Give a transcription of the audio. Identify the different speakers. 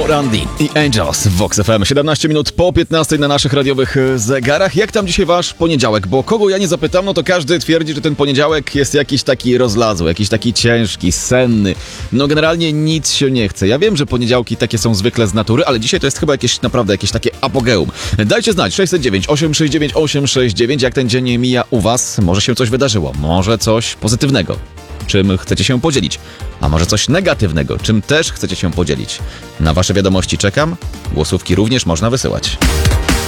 Speaker 1: Randy i Angels w Vox FM. 17 minut po 15 na naszych radiowych zegarach. Jak tam dzisiaj wasz poniedziałek? Bo kogo ja nie zapytam, no to każdy twierdzi, że ten poniedziałek jest jakiś taki rozlazły, jakiś taki ciężki, senny. No generalnie nic się nie chce. Ja wiem, że poniedziałki takie są zwykle z natury, ale dzisiaj to jest chyba naprawdę jakieś takie apogeum. Dajcie znać, 609 869 869, jak ten dzień mija u was. Może się coś wydarzyło, może coś pozytywnego. Czym chcecie się podzielić? A może coś negatywnego? Czym też chcecie się podzielić? Na wasze wiadomości czekam. Głosówki również można wysyłać.